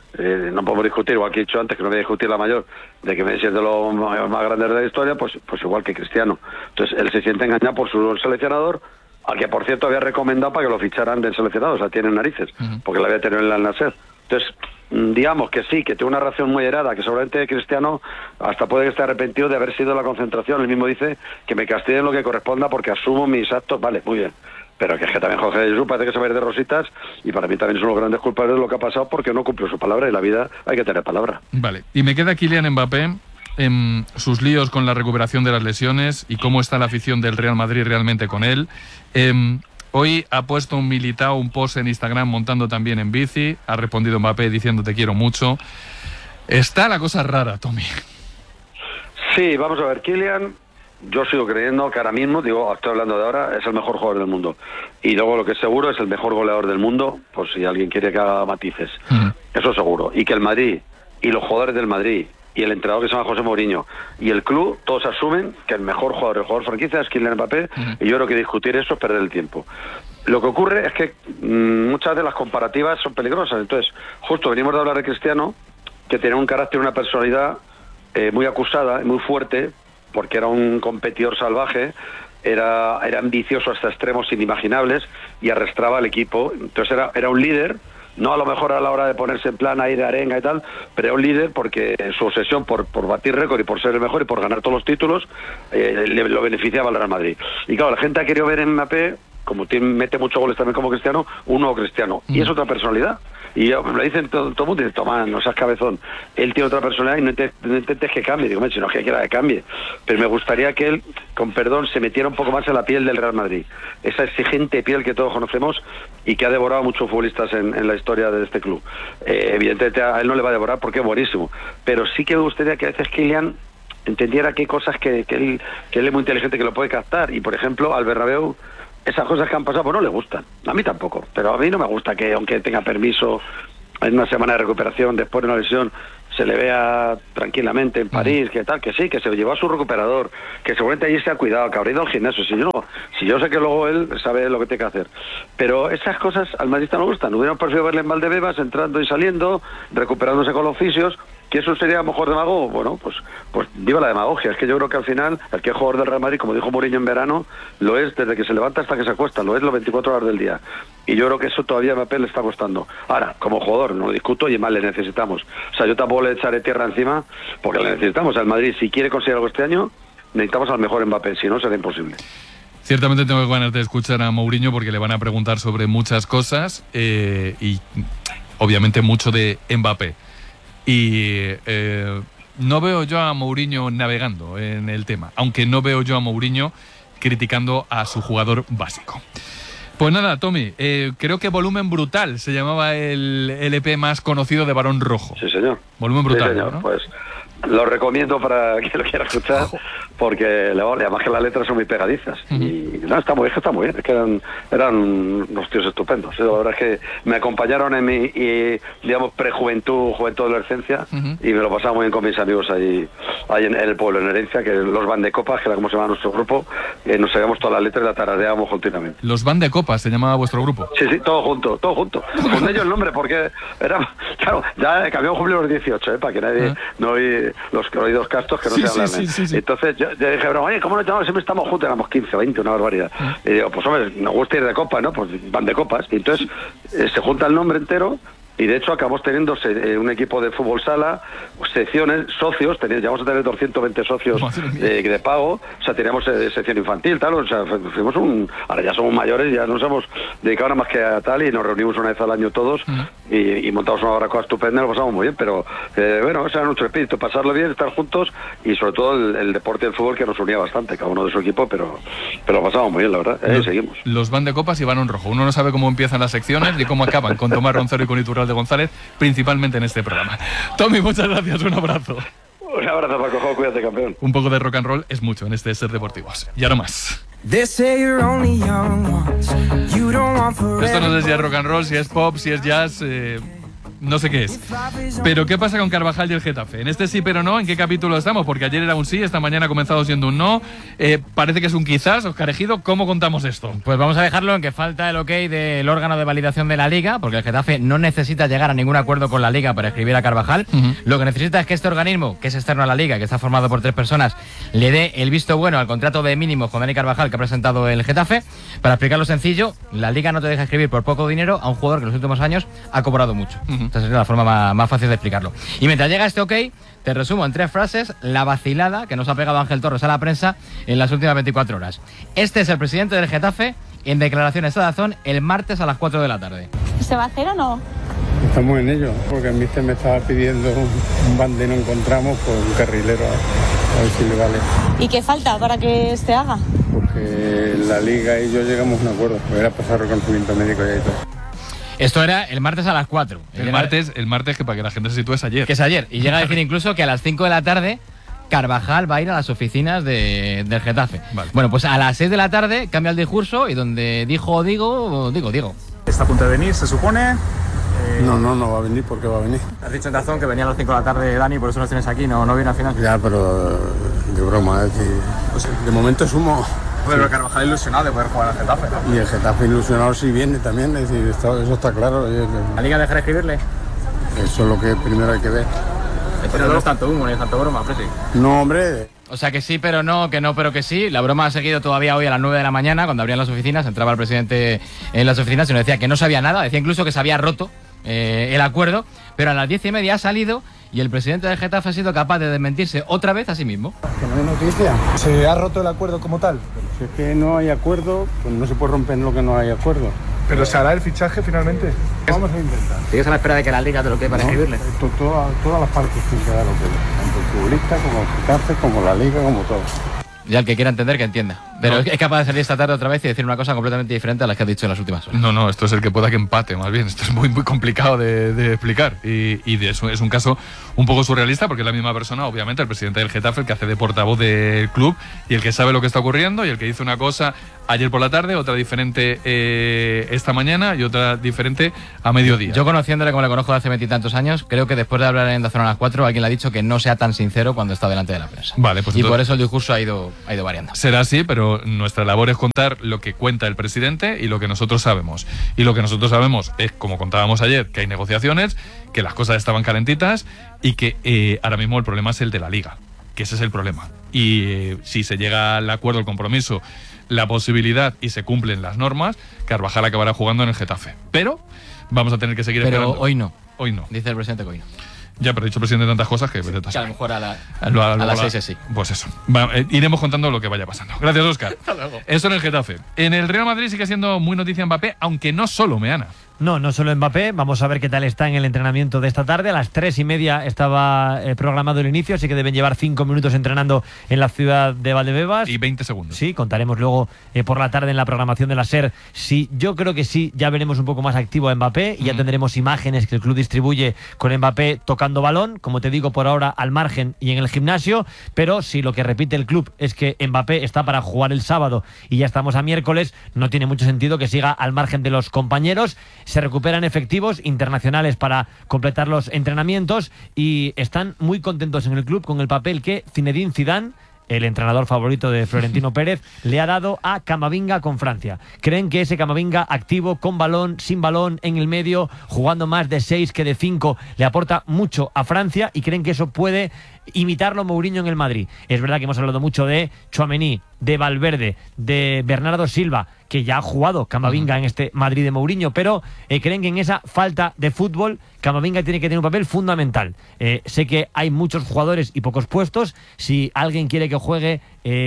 no podemos discutir, igual que he dicho antes, que no voy a discutir la mayor, de que Messi es de los más grandes de la historia, pues igual que Cristiano. Entonces, él se siente engañado por su seleccionador, al que, por cierto, había recomendado para que lo ficharan del seleccionado, o sea, tiene narices, porque la había tenido en el Al-Nassr. Entonces, digamos que sí, que tiene una reacción muy errada, que seguramente Cristiano hasta puede estar arrepentido de haber sido la concentración. Él mismo dice que me castiguen lo que corresponda porque asumo mis actos. Vale, muy bien. Pero que es que también Jorge Jesús parece que se va a ir de rositas y para mí también son los grandes culpables de lo que ha pasado porque no cumplió su palabra y la vida hay que tener palabra. Vale, y me queda Kylian Mbappé en sus líos con la recuperación de las lesiones y cómo está la afición del Real Madrid realmente con él. Hoy ha puesto un Militao un post en Instagram montando también en bici, ha respondido Mbappé diciendo te quiero mucho. Está la cosa rara, Tommy. Sí, vamos a ver, Kylian, yo sigo creyendo que ahora mismo, estoy hablando de ahora, es el mejor jugador del mundo. Y luego lo que es seguro es el mejor goleador del mundo, por si alguien quiere que haga matices. Eso seguro. Y que el Madrid y los jugadores del Madrid y el entrenador que se llama José Mourinho y el club, todos asumen que el mejor jugador, el jugador franquicia es Kylian Mbappé, y yo creo que discutir eso es perder el tiempo. Lo que ocurre es que muchas de las comparativas son peligrosas. Entonces, justo venimos de hablar de Cristiano, que tenía un carácter, una personalidad muy acusada, muy fuerte, porque era un competidor salvaje, era ambicioso hasta extremos inimaginables y arrastraba al equipo. Entonces era un líder, no a lo mejor a la hora de ponerse en plan ahí de arenga y tal, pero era un líder porque su obsesión por batir récord y por ser el mejor y por ganar todos los títulos lo beneficiaba al Real Madrid. Y claro, la gente ha querido ver en Mbappé, como mete muchos goles también como Cristiano, un nuevo Cristiano. Y es otra personalidad. Y me dicen todo el mundo, dice, toma, no seas cabezón. Él tiene otra personalidad y no intentes que cambie. Digo, si no es que quiera que cambie. Pero me gustaría que él, con perdón, se metiera un poco más en la piel del Real Madrid. Esa exigente piel que todos conocemos y que ha devorado a muchos futbolistas en la historia de este club. Evidentemente a él no le va a devorar porque es buenísimo. Pero sí que me gustaría que a veces Kylian entendiera que hay cosas que él es muy inteligente, que lo puede captar. Y, por ejemplo, al Bernabéu, esas cosas que han pasado pues no le gustan, a mí tampoco, pero a mí no me gusta que aunque tenga permiso en una semana de recuperación después de una lesión se le vea tranquilamente en París, que tal, que sí, que se llevó a su recuperador, que seguramente allí se ha cuidado, que habrá ido al gimnasio, si yo sé que luego él sabe lo que tiene que hacer, pero esas cosas al madridista no le gustan. Hubiéramos preferido verle en Valdebebas entrando y saliendo, recuperándose con los oficios, que eso sería a lo mejor demagogo. Bueno, pues viva la demagogia. Es que yo creo que al final el que es jugador del Real Madrid, como dijo Mourinho en verano, lo es desde que se levanta hasta que se acuesta, lo es las 24 horas del día. Y yo creo que eso todavía a Mbappé le está costando. Ahora, como jugador, no lo discuto y más le necesitamos. O sea, yo tampoco le echaré tierra encima porque le necesitamos. Al Madrid, si quiere conseguir algo este año, necesitamos al mejor Mbappé, si no será imposible. Ciertamente tengo ganas de escuchar a Mourinho porque le van a preguntar sobre muchas cosas y obviamente mucho de Mbappé. Y no veo yo a Mourinho navegando en el tema, aunque no veo yo a Mourinho criticando a su jugador básico. Pues nada, Tommy, creo que Volumen Brutal se llamaba el LP más conocido de Barón Rojo. Sí, señor. Volumen Brutal, sí, señor. ¿no? Pues Lo recomiendo para quien lo quiera escuchar, porque además que las letras son muy pegadizas. Y no, está muy bien, es que eran unos tíos estupendos. La verdad es que me acompañaron en mi, digamos, prejuventud, juventud, adolescencia, y me lo pasaba muy bien con mis amigos ahí en el pueblo, en Herencia, que los Van de Copas, que era como se llama nuestro grupo, nos sabíamos todas las letras y la tarareábamos continuamente. Los Van de Copas se llamaba vuestro grupo. Sí, todo junto. Con ellos el nombre, porque era, claro, ya cambiamos cumplir los 18, para que nadie no oí los oídos castos que no se hablan. Sí. Entonces yo dije, oye, ¿cómo nos llamamos? Siempre estamos juntos, éramos 15, 20, una barbaridad. Y digo, pues hombre, nos gusta ir de copas, ¿no? Pues Van de Copas. Y entonces se junta el nombre entero. Y de hecho acabamos teniendo un equipo de fútbol sala, secciones, socios, llegamos a tener 220 socios de pago, o sea, teníamos sección infantil, tal, o sea, fuimos ahora ya somos mayores, ya nos hemos dedicado nada más que a tal, y nos reunimos una vez al año todos, y montamos una barbacoa estupenda, lo pasamos muy bien, pero bueno, ese era nuestro espíritu, pasarlo bien, estar juntos, y sobre todo el deporte del fútbol que nos unía bastante, cada uno de su equipo, pero lo pasamos muy bien, la verdad, seguimos. Los Van de Copas y Van en rojo, uno no sabe cómo empiezan las secciones ni cómo acaban, con Tomás Roncero y con Iturralde González, principalmente en este programa. Tommy, muchas gracias, un abrazo. Un abrazo, Paco, cuídate, campeón. Un poco de rock and roll es mucho en este Ser Deportivos. Ya no más. Esto no sé si es rock and roll, si es pop, si es jazz, no sé qué es. Pero ¿qué pasa con Carvajal y el Getafe? En este sí pero no, ¿en qué capítulo estamos? Porque ayer era un sí, esta mañana ha comenzado siendo un no. Parece que es un quizás, Óscar Ejido. ¿Cómo contamos esto? Pues vamos a dejarlo en que falta el ok del órgano de validación de la Liga, porque el Getafe no necesita llegar a ningún acuerdo con la Liga para escribir a Carvajal. Lo que necesita es que este organismo, que es externo a la Liga, que está formado por 3 personas, le dé el visto bueno al contrato de mínimos con Dani Carvajal que ha presentado el Getafe. Para explicarlo sencillo, la Liga no te deja escribir por poco dinero a un jugador que en los últimos años ha cobrado mucho. Esta es la forma más fácil de explicarlo. Y mientras llega este ok, te resumo en 3 frases la vacilada que nos ha pegado Ángel Torres a la prensa en las últimas 24 horas. Este es el presidente del Getafe en declaraciones a Dazón el martes a las 4 de la tarde. ¿Se va a hacer o no? Estamos en ello, porque el míster me estaba pidiendo un van de no encontramos por un carrilero, a ver si le vale. ¿Y qué falta para que se haga? Porque la Liga y yo llegamos a un acuerdo, era pasar reconocimiento médico ya y todo. Esto era el martes a las 4. El martes, que para que la gente se sitúe, es ayer. Que es ayer. Y llega a decir incluso que a las 5 de la tarde Carvajal va a ir a las oficinas del Getafe. Vale. Bueno, pues a las 6 de la tarde cambia el discurso y donde digo. Está a punto de venir, se supone. No va a venir, ¿por qué va a venir? Has dicho en Dazón que venía a las 5 de la tarde, Dani, por eso nos tienes aquí, no viene al final. Ya, pero de broma, es decir, pues, de momento es humo. Pero Carvajal ilusionado de poder jugar al Getafe, ¿no? Y el Getafe ilusionado sí viene también, es decir, eso está claro. ¿La Liga dejará escribirle? Eso es lo que primero hay que ver. Pero no es tanto humo, ni es tanto broma, Presi. No, hombre. O sea que sí, pero no, que no, pero que sí. La broma ha seguido todavía hoy a las 9 de la mañana, cuando abrían las oficinas, entraba el presidente en las oficinas y nos decía que no sabía nada, decía incluso que se había roto el acuerdo, pero a las 10:30 ha salido y el presidente del Getafe ha sido capaz de desmentirse otra vez a sí mismo. Que no hay noticia. ¿Se ha roto el acuerdo como tal? Pero si es que no hay acuerdo, pues no se puede romper lo que no hay acuerdo. ¿Pero se hará el fichaje finalmente? Vamos a intentar. ¿Sigues a la espera de que la Liga te lo quede para escribirle? Todas las partes tienen que dar lo que tanto el futbolista como el Getafe, como la Liga, como todo. Ya el que quiera entender, que entienda. Pero es capaz de salir esta tarde otra vez y decir una cosa completamente diferente a la que has dicho en las últimas horas. No, esto es el que pueda que empate, más bien. Esto es muy complicado de explicar. Y de eso es un caso un poco surrealista, porque es la misma persona, obviamente, el presidente del Getafe, el que hace de portavoz del club y el que sabe lo que está ocurriendo y el que dice una cosa ayer por la tarde, otra diferente esta mañana y otra diferente a mediodía. Yo, conociéndole como le conozco de hace 20 y tantos años, creo que después de hablar en Dazón a las 4, alguien le ha dicho que no sea tan sincero cuando está delante de la prensa. Vale, pues y por eso el discurso ha ido variando. Será así, pero nuestra labor es contar lo que cuenta el presidente y lo que nosotros sabemos. Y lo que nosotros sabemos es, como contábamos ayer, que hay negociaciones, que las cosas estaban calentitas y que ahora mismo el problema es el de la Liga, que ese es el problema. Y si se llega al acuerdo, al compromiso, la posibilidad y se cumplen las normas, Carvajal acabará jugando en el Getafe. Pero vamos a tener que seguir esperando. Pero hoy no. Hoy no. Dice el presidente que hoy no. Ya, pero ha dicho el presidente tantas cosas que a lo mejor a las 6 sí. Pues eso. Iremos contando lo que vaya pasando. Gracias, Óscar. Hasta luego. Eso en el Getafe. En el Real Madrid sigue siendo muy noticia Mbappé, aunque no solo Meana. No solo Mbappé. Vamos a ver qué tal está en el entrenamiento de esta tarde. A las 3:30 estaba programado el inicio, así que deben llevar 5 minutos entrenando en la ciudad de Valdebebas. Y 20 segundos. Sí, contaremos luego por la tarde en la programación de la SER. Sí, yo creo que sí, ya veremos un poco más activo a Mbappé y ya tendremos imágenes que el club distribuye con Mbappé tocando balón, como te digo, por ahora al margen y en el gimnasio, pero si lo que repite el club es que Mbappé está para jugar el sábado y ya estamos a miércoles, no tiene mucho sentido que siga al margen de los compañeros. Se recuperan efectivos internacionales para completar los entrenamientos y están muy contentos en el club con el papel que Zinedine Zidane, el entrenador favorito de Florentino Pérez, le ha dado a Camavinga con Francia. Creen que ese Camavinga activo, con balón, sin balón, en el medio, jugando más de 6 que de 5, le aporta mucho a Francia y creen que eso puede imitarlo Mourinho en el Madrid. Es verdad que hemos hablado mucho de Tchouaméni, de Valverde, de Bernardo Silva, que ya ha jugado Camavinga en este Madrid de Mourinho, pero creen que en esa falta de fútbol Camavinga tiene que tener un papel fundamental. Sé que hay muchos jugadores y pocos puestos. Si alguien quiere que juegue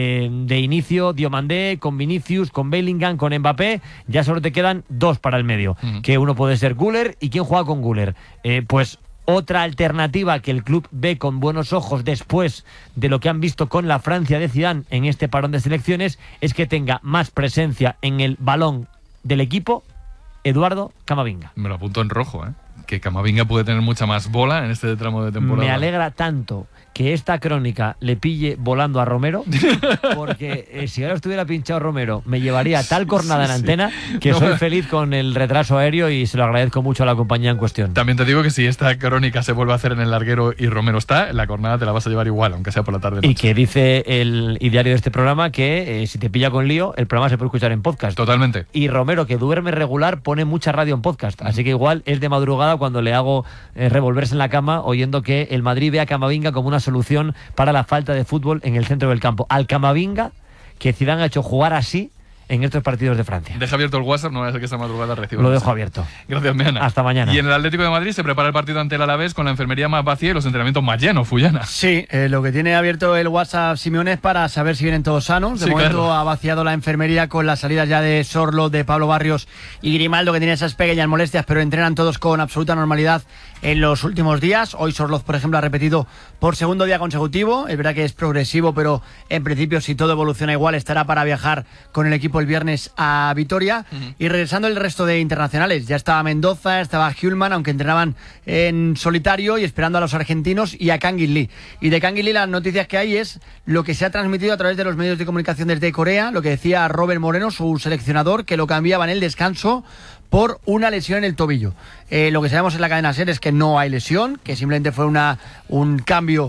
de inicio Diomandé, con Vinicius, con Bellingham, con Mbappé, ya solo te quedan 2 para el medio, que uno puede ser Güler. ¿Y quién juega con Güler? Pues otra alternativa que el club ve con buenos ojos después de lo que han visto con la Francia de Zidane en este parón de selecciones es que tenga más presencia en el balón del equipo Eduardo Camavinga. Me lo apunto en rojo, que Camavinga puede tener mucha más bola en este tramo de temporada. Me alegra tanto que esta crónica le pille volando a Romero, porque si ahora estuviera pinchado Romero, me llevaría tal cornada en antena que soy feliz con el retraso aéreo y se lo agradezco mucho a la compañía en cuestión. También te digo que si esta crónica se vuelve a hacer en el larguero y Romero está, la cornada te la vas a llevar igual, aunque sea por la tarde. Y que dice el ideario de este programa que si te pilla con lío, el programa se puede escuchar en podcast. Totalmente. Y Romero, que duerme regular, pone mucha radio en podcast, así que igual es de madrugada cuando le hago revolverse en la cama oyendo que el Madrid ve a Camavinga como una solución para la falta de fútbol en el centro del campo. Al Camavinga que Zidane ha hecho jugar así en estos partidos de Francia. Deja abierto el WhatsApp, no vaya a ser que esta madrugada reciba. Lo dejo abierto. Gracias, Meana. Hasta mañana. Y en el Atlético de Madrid se prepara el partido ante el Alavés con la enfermería más vacía y los entrenamientos más llenos, Fullana. Sí, lo que tiene abierto el WhatsApp Simeone es para saber si vienen todos sanos. De momento ha vaciado la enfermería con las salidas ya de Sorlo, de Pablo Barrios y Grimaldo, que tiene esas pequeñas molestias, pero entrenan todos con absoluta normalidad en los últimos días. Hoy Sorloz, por ejemplo, ha repetido por segundo día consecutivo. Es verdad que es progresivo, pero en principio, si todo evoluciona igual, estará para viajar con el equipo el viernes a Vitoria. Y regresando el resto de internacionales, ya estaba Mendoza, estaba Hjulman, aunque entrenaban en solitario, y esperando a los argentinos y a Kangin Lee. Y de Kangin Lee las noticias que hay es lo que se ha transmitido a través de los medios de comunicación desde Corea, lo que decía Robert Moreno, su seleccionador, que lo cambiaba en el descanso por una lesión en el tobillo. Lo que sabemos en la cadena SER es que no hay lesión, que simplemente fue un cambio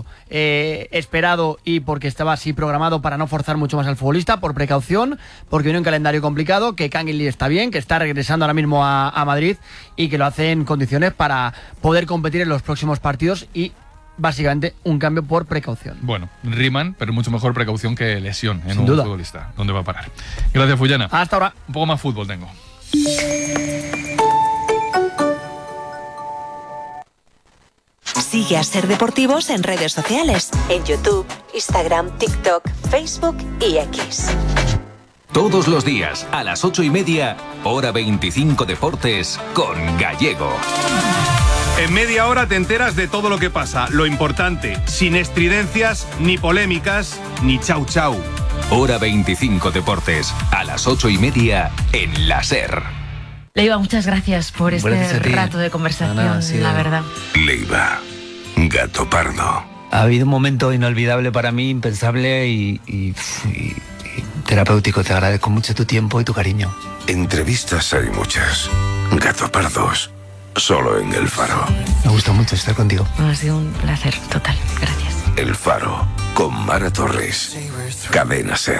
esperado y porque estaba así programado para no forzar mucho más al futbolista, por precaución, porque viene un calendario complicado, que Kangin Lee está bien, que está regresando ahora mismo a Madrid y que lo hace en condiciones para poder competir en los próximos partidos y básicamente un cambio por precaución. Bueno, riman, pero mucho mejor precaución que lesión en un futbolista. ¿Dónde va a parar? Gracias, Fullana. Hasta ahora. Un poco más fútbol tengo. Sigue a Ser Deportivos en redes sociales, en YouTube, Instagram, TikTok, Facebook y X. Todos los días, a las 8:30, Hora 25 Deportes, con Gallego. En media hora te enteras de todo lo que pasa, lo importante, sin estridencias, ni polémicas, ni chau chau. Hora 25 Deportes, a las 8:30, en la SER. Leiva, muchas gracias por este rato de conversación, la verdad. Leiva, gato pardo. Ha habido un momento inolvidable para mí, impensable y terapéutico. Te agradezco mucho tu tiempo y tu cariño. Entrevistas hay muchas. Gato pardos, solo en El Faro. Me gusta mucho estar contigo. Ha sido un placer total, gracias. El Faro, con Mara Torres. Cadena SER.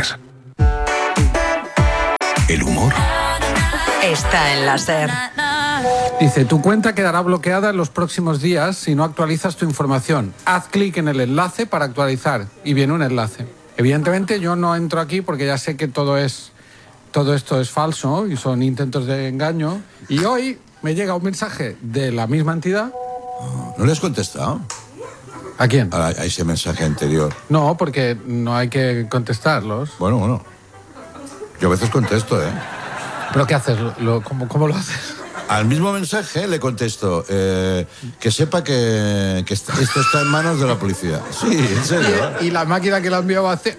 El humor está en la SER. Dice, tu cuenta quedará bloqueada en los próximos días si no actualizas tu información. Haz clic en el enlace para actualizar y viene un enlace. Evidentemente yo no entro aquí porque ya sé que todo esto es falso y son intentos de engaño. Y hoy me llega un mensaje de la misma entidad. ¿No le has contestado? ¿A quién? A ese mensaje anterior. No, porque no hay que contestarlos. Bueno. Yo a veces contesto, ¿eh? ¿Pero qué haces? ¿Cómo lo haces? Al mismo mensaje le contesto que sepa que esto está en manos de la policía. Sí, en serio. Y la máquina que la enviaba hace...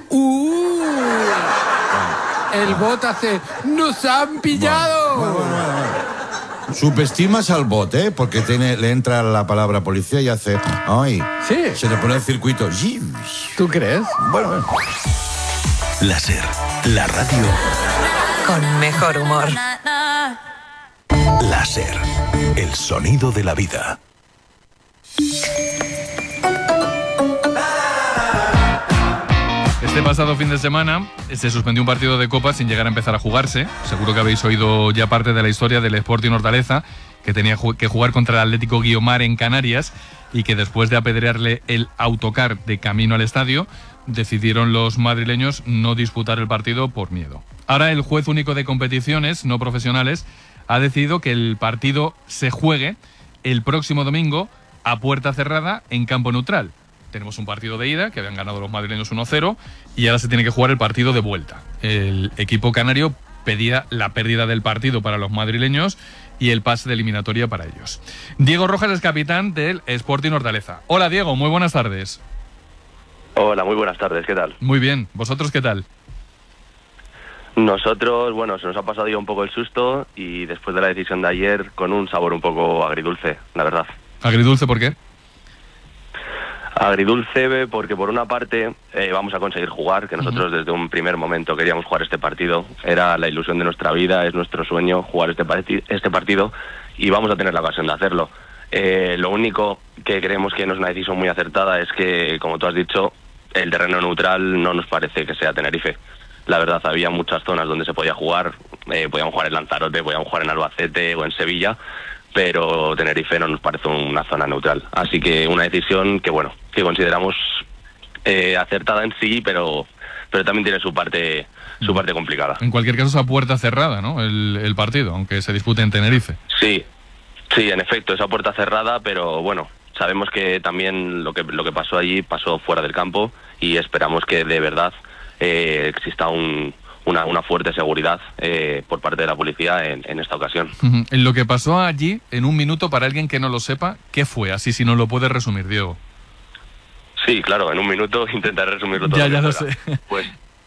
El bot hace... ¡Nos han pillado! Bueno. Subestimas al bot, porque le entra la palabra policía y hace... ¡Ay! Sí. Se le pone el circuito. ¿Tú crees? Bueno. Láser, la radio Con mejor humor. Láser, el sonido de la vida. Este pasado fin de semana se suspendió un partido de Copa sin llegar a empezar a jugarse. Seguro que habéis oído ya parte de la historia del Sporting Hortaleza, que tenía que jugar contra el Atlético Guiomar en Canarias y que después de apedrearle el autocar de camino al estadio, decidieron los madrileños no disputar el partido por miedo. Ahora el juez único de competiciones no profesionales ha decidido que el partido se juegue el próximo domingo a puerta cerrada en campo neutral. Tenemos un partido de ida que habían ganado los madrileños 1-0 y ahora se tiene que jugar el partido de vuelta. El equipo canario pedía la pérdida del partido para los madrileños y el pase de eliminatoria para ellos. Diego Rojas es capitán del Sporting Hortaleza. Hola Diego, muy buenas tardes. Hola, muy buenas tardes, ¿qué tal? Muy bien, ¿vosotros qué tal? Nosotros, bueno, se nos ha pasado ya un poco el susto y después de la decisión de ayer con un sabor un poco agridulce, la verdad. ¿Agridulce por qué? Agridulce porque por una parte vamos a conseguir jugar, que nosotros desde un primer momento queríamos jugar este partido, era la ilusión de nuestra vida, es nuestro sueño jugar este partido y vamos a tener la ocasión de hacerlo. Lo único que creemos que no es una decisión muy acertada es que, como tú has dicho, el terreno neutral no nos parece que sea Tenerife. La verdad, había muchas zonas donde se podía jugar, podíamos jugar en Lanzarote, podíamos jugar en Albacete o en Sevilla, pero Tenerife no nos parece una zona neutral. Así que una decisión que, bueno, que consideramos acertada en sí, pero también tiene su parte complicada. En cualquier caso es a puerta cerrada, ¿no? El partido, aunque se dispute en Tenerife. Sí, en efecto, es a puerta cerrada, pero bueno, sabemos que también lo que pasó allí pasó fuera del campo y esperamos que de verdad exista una fuerte seguridad por parte de la policía en esta ocasión. En lo que pasó allí, en un minuto, para alguien que no lo sepa, ¿qué fue? Así si nos lo puedes resumir, Diego. Sí, claro, en un minuto intentaré resumirlo todo. Ya lo sé. Pues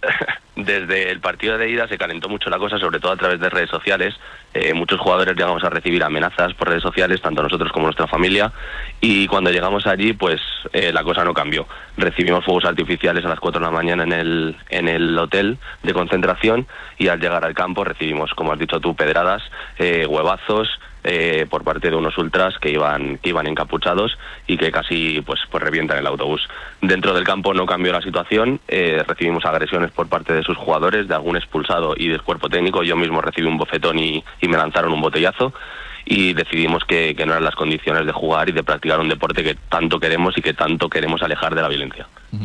desde el partido de ida se calentó mucho la cosa, sobre todo a través de redes sociales. Muchos jugadores llegamos a recibir amenazas por redes sociales, tanto nosotros como nuestra familia, y cuando llegamos allí, pues la cosa no cambió. Recibimos fuegos artificiales a las 4 de la mañana en el hotel de concentración y al llegar al campo recibimos, como has dicho tú, pedradas, huevazos, por parte de unos ultras que iban encapuchados y que casi pues revientan el autobús. Dentro del campo no cambió la situación, recibimos agresiones por parte de sus jugadores, de algún expulsado y del cuerpo técnico. Yo mismo recibí un bofetón y me lanzaron un botellazo y decidimos que no eran las condiciones de jugar y de practicar un deporte que tanto queremos y que tanto queremos alejar de la violencia.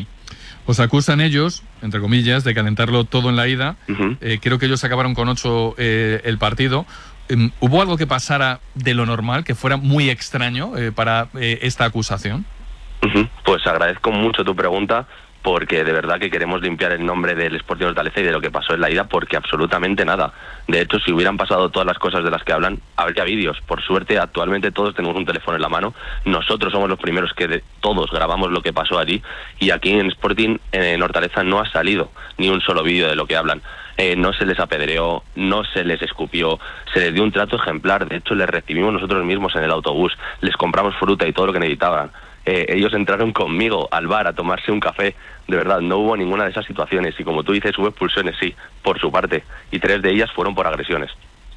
Os acusan ellos, entre comillas, de calentarlo todo en la ida. Creo que ellos acabaron con 8 el partido. ¿Hubo algo que pasara de lo normal, que fuera muy extraño para esta acusación? Pues agradezco mucho tu pregunta, porque de verdad que queremos limpiar el nombre del Sporting Hortaleza y de lo que pasó en la ida, porque absolutamente nada. De hecho, si hubieran pasado todas las cosas de las que hablan, habría vídeos. Por suerte, actualmente todos tenemos un teléfono en la mano. Nosotros somos los primeros que todos grabamos lo que pasó allí, y aquí en Sporting, en Hortaleza, no ha salido ni un solo vídeo de lo que hablan. No se les apedreó, no se les escupió, se les dio un trato ejemplar. De hecho, les recibimos nosotros mismos en el autobús, les compramos fruta y todo lo que necesitaban. Ellos entraron conmigo al bar a tomarse un café. De verdad, no hubo ninguna de esas situaciones. Y como tú dices, hubo expulsiones, sí, por su parte. Y 3 de ellas fueron por agresiones.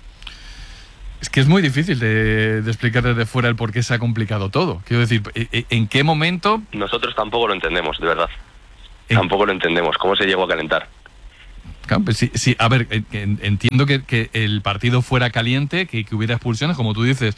Es que es muy difícil de explicar desde fuera el por qué se ha complicado todo. Quiero decir, ¿en qué momento? Nosotros tampoco lo entendemos, de verdad. Tampoco lo entendemos. ¿Cómo se llegó a calentar? Claro, pues sí, a ver, entiendo que el partido fuera caliente, que hubiera expulsiones, como tú dices.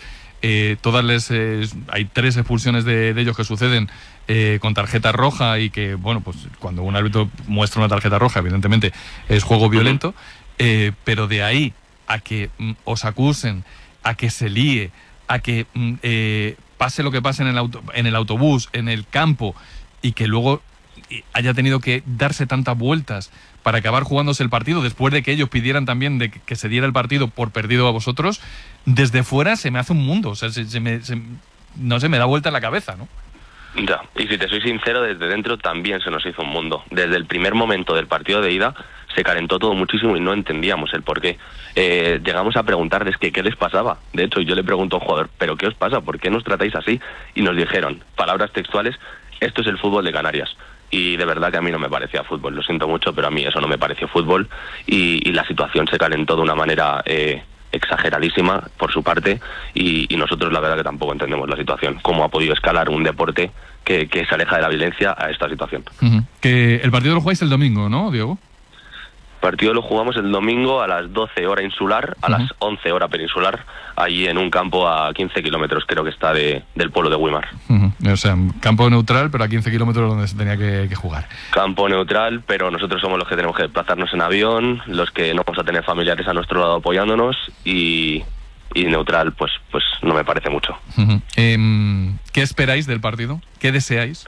Hay 3 expulsiones de ellos que suceden con tarjeta roja, y que, bueno, pues cuando un árbitro muestra una tarjeta roja, evidentemente es juego violento, pero de ahí a que os acusen, a que se líe, a que pase lo que pase en el autobús, en el campo, y que luego haya tenido que darse tantas vueltas para acabar jugándose el partido, después de que ellos pidieran también de que se diera el partido por perdido a vosotros, desde fuera se me hace un mundo. O sea, no sé, me da vuelta la cabeza, ¿no? Ya, y si te soy sincero, desde dentro también se nos hizo un mundo. Desde el primer momento del partido de ida se calentó todo muchísimo y no entendíamos el porqué. Llegamos a preguntarles que qué les pasaba. De hecho, yo le pregunto a un jugador, ¿pero qué os pasa? ¿Por qué nos tratáis así? Y nos dijeron, palabras textuales, esto es el fútbol de Canarias. Y de verdad que a mí no me parecía fútbol, lo siento mucho, pero a mí eso no me pareció fútbol. Y la situación se calentó de una manera exageradísima por su parte, y nosotros la verdad que tampoco entendemos la situación, cómo ha podido escalar un deporte que se aleja de la violencia a esta situación. Que el partido lo jugáis el domingo, ¿no, Diego? El partido lo jugamos el domingo a las 12 hora insular, a las 11 hora peninsular, allí en un campo a 15 kilómetros, creo que está del pueblo de Güímar. O sea, campo neutral, pero a 15 kilómetros donde se tenía que jugar. Campo neutral, pero nosotros somos los que tenemos que desplazarnos en avión, los que no vamos a tener familiares a nuestro lado apoyándonos, y neutral, pues no me parece mucho. ¿Qué esperáis del partido? ¿Qué deseáis?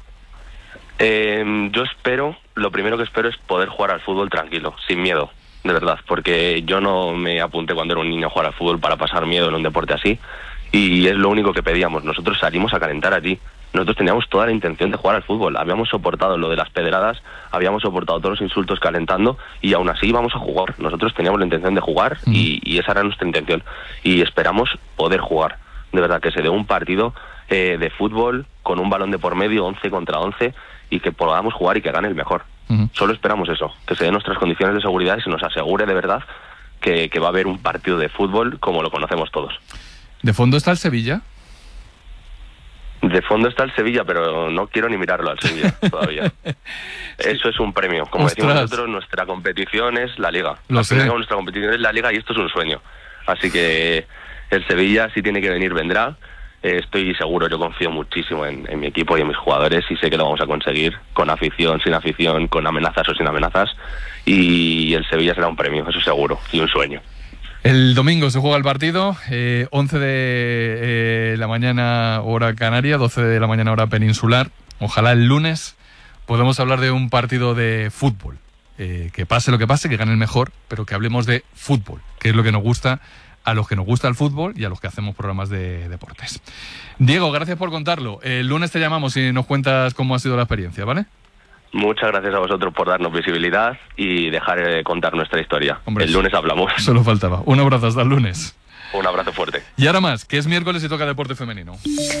Yo espero, lo primero que espero es poder jugar al fútbol tranquilo, sin miedo, de verdad, porque yo no me apunté cuando era un niño a jugar al fútbol para pasar miedo en un deporte así, y es lo único que pedíamos. Nosotros salimos a calentar allí, nosotros teníamos toda la intención de jugar al fútbol, habíamos soportado lo de las pedradas, habíamos soportado todos los insultos calentando, y aún así íbamos a jugar. Nosotros teníamos la intención de jugar, y esa era nuestra intención, y esperamos poder jugar, de verdad, que se dé un partido de fútbol con un balón de por medio, 11 contra 11, y que podamos jugar y que gane el mejor. Solo esperamos eso, que se den nuestras condiciones de seguridad y se nos asegure de verdad que va a haber un partido de fútbol como lo conocemos todos. ¿De fondo está el Sevilla? De fondo está el Sevilla, pero no quiero ni mirarlo al Sevilla todavía. Eso es un premio. Como decimos nosotros, nuestra competición es la Liga. Nuestra competición es la Liga y esto es un sueño. Así que el Sevilla, si tiene que venir, vendrá. Estoy seguro, yo confío muchísimo en mi equipo y en mis jugadores, y sé que lo vamos a conseguir, con afición, sin afición, con amenazas o sin amenazas, y el Sevilla será un premio, eso seguro, y un sueño. El domingo se juega el partido, 11 de la mañana hora canaria, 12 de la mañana hora peninsular. Ojalá el lunes podamos hablar de un partido de fútbol, que pase lo que pase, que gane el mejor, pero que hablemos de fútbol, que es lo que nos gusta a los que nos gusta el fútbol y a los que hacemos programas de deportes. Diego, gracias por contarlo. El lunes te llamamos y nos cuentas cómo ha sido la experiencia, ¿vale? Muchas gracias a vosotros por darnos visibilidad y dejar contar nuestra historia. Hombre, el lunes hablamos. Solo faltaba. Un abrazo, hasta el lunes. Un abrazo fuerte. Y ahora más, que es miércoles y toca deporte femenino.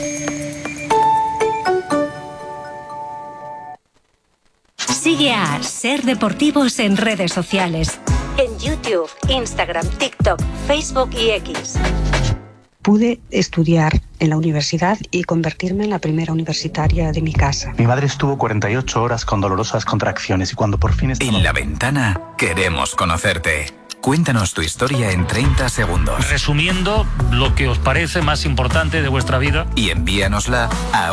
Sigue a Ser Deportivos en redes sociales. En YouTube, Instagram, TikTok, Facebook y X. Pude estudiar en la universidad y convertirme en la primera universitaria de mi casa. Mi madre estuvo 48 horas con dolorosas contracciones y cuando por fin estaba... En La Ventana queremos conocerte. Cuéntanos tu historia en 30 segundos. Resumiendo lo que os parece más importante de vuestra vida. Y envíanosla a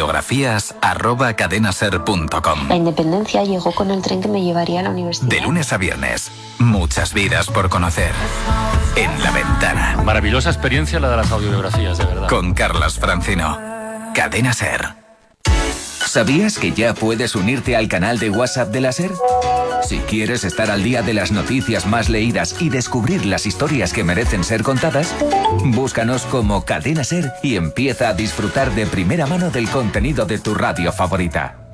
audiobiografías@cadenaser.com. La independencia llegó con el tren que me llevaría a la universidad. De lunes a viernes, muchas vidas por conocer. En La Ventana. Maravillosa experiencia la de las audiobiografías, de verdad. Con Carlos Francino. Cadena Ser. ¿Sabías que ya puedes unirte al canal de WhatsApp de la Ser? Si quieres estar al día de las noticias más leídas y descubrir las historias que merecen ser contadas, búscanos como Cadena Ser y empieza a disfrutar de primera mano del contenido de tu radio favorita.